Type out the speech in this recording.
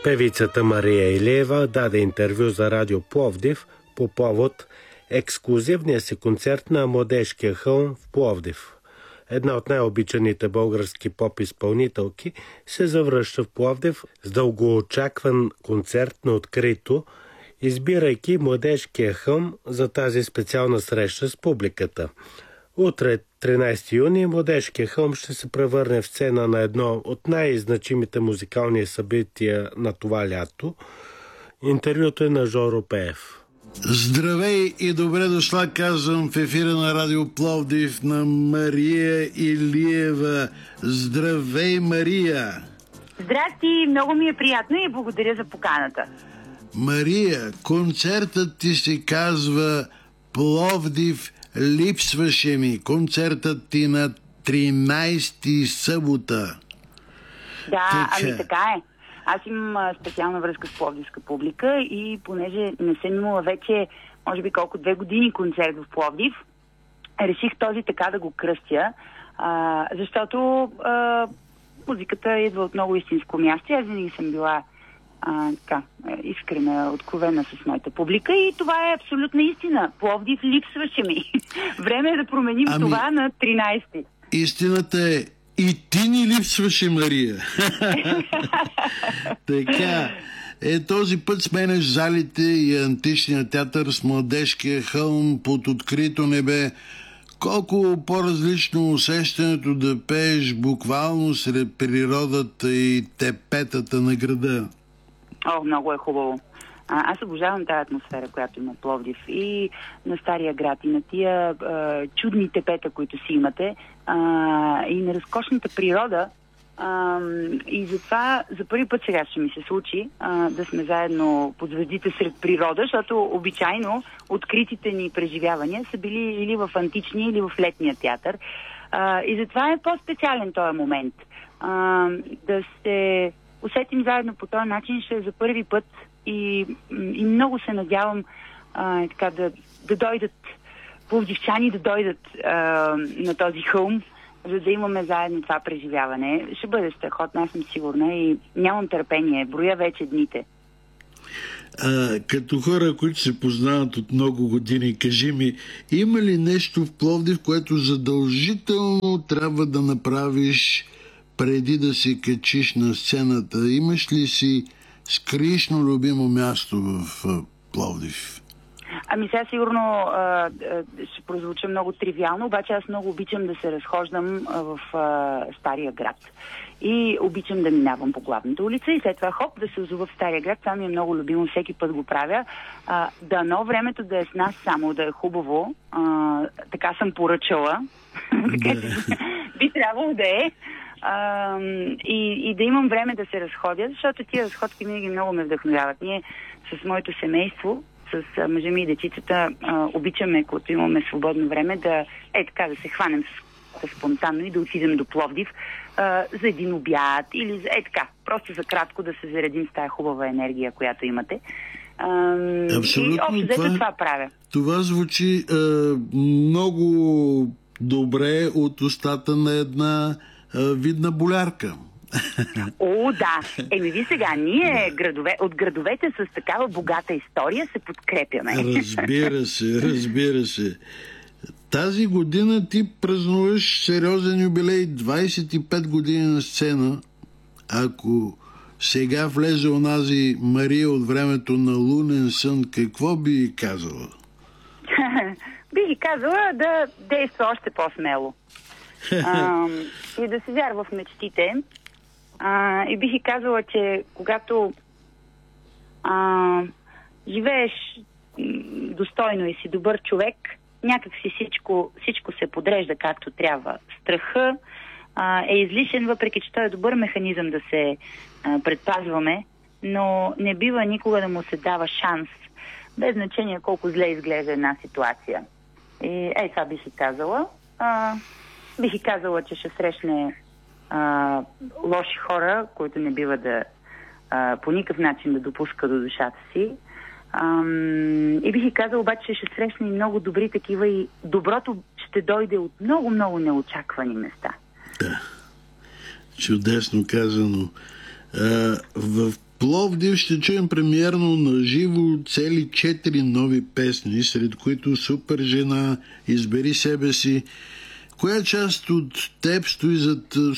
Певицата Мария Илиева даде интервю за Радио Пловдив по повод ексклузивния си концерт на Младежкия хълм в Пловдив. Една от най-обичаните български поп-изпълнителки се завръща в Пловдив с дългоочакван концерт на открито, избирайки Младежкия хълм за тази специална среща с публиката. Утре, 13 юни, Младежкия хълм ще се превърне в сцена на едно от най-значимите музикални събития на това лято. Интервюто е на Жоро Пеев. Здравей и добре дошла, казвам в ефира на Радио Пловдив на Мария Илиева. Здравей, Мария! Здрасти, много ми е приятно и благодаря за поканата. Мария, концертът ти се казва Пловдив липсваше ми. Концертът ти на 13 събота. Да, ами така е. Аз имам специална връзка с пловдивска публика и понеже не съм имала вече, може би 2 години концерт в Пловдив, реших този така да го кръстя, защото музиката идва от много истинско място. Аз винаги съм била искрена, откровена с моята публика и това е абсолютна истина. Пловдив липсваше ми. Време е да променим това на 13-ти. Истината е, и ти ни липсваше, Мария. Така, този път сменеш залите и античния театър с Младежкия хълм под открито небе. Колко по-различно усещането да пееш буквално сред природата и тепетата на града. Много е хубаво. Аз обожавам тази атмосфера, която има Пловдив и на Стария град, и на тия чудни тепета, които си имате, и на разкошната природа. И затова за първи път сега ще ми се случи да сме заедно под звездите сред природа, защото обичайно откритите ни преживявания са били или в античния, или в летния театър. И затова е по-специален този момент. Да се усетим заедно по този начин ще е за първи път и много се надявам така да дойдат пловдивчани, да дойдат на този хълм, за да имаме заедно това преживяване. Ще бъде страхотно, аз съм сигурна и нямам търпение. Броя вече дните. Като хора, които се познават от много години, кажи ми, има ли нещо в Пловдив, което задължително трябва да направиш преди да се качиш на сцената? Имаш ли си скришно любимо място в Пловдив? Ами сега сигурно ще прозвуча много тривиално, обаче аз много обичам да се разхождам в Стария град. И обичам да минавам по главната улица и след това да се озова в Стария град. Това ми е много любимо, всеки път го правя. Дано времето да е с нас само, да е хубаво. Така съм поръчала. Така че би трябвало да е. И да имам време да се разходя, защото тия разходки винаги много ме вдъхновяват. Ние с моето семейство, с мъжа ми и дечицата, обичаме, когато имаме свободно време, да се хванем спонтанно и да отидем до Пловдив за един обяд или просто за кратко да се заредим с тая хубава енергия, която имате. Абсолютно, и това правя. Това звучи много добре от устата на една видна болярка. О, да. Ви сега, ние от градовете с такава богата история се подкрепяме. Разбира се. Тази година ти празнуваш сериозен юбилей, 25 години на сцена. Ако сега влезе онази Мария от времето на Лунен сън, какво би казала? Бих казала да действа още по-смело. И да се вярва в мечтите. И бих и казала, че когато живееш достойно и си добър човек, някак си всичко се подрежда както трябва. Страха е излишен, въпреки че той е добър механизъм да се предпазваме, но не бива никога да му се дава шанс, без значение колко зле изглежда една ситуация. И това бих и казала. Бих и казала, че ще срещне лоши хора, които не бива да по никакъв начин да допуска до душата си. И бих и казала обаче, че ще срещне и много добри такива и доброто ще дойде от много неочаквани места. Да. Чудесно казано. В Пловдив ще чуем премиерно на живо цели 4 нови песни, сред които Супер жена, Избери себе си. Коя част от теб стои зад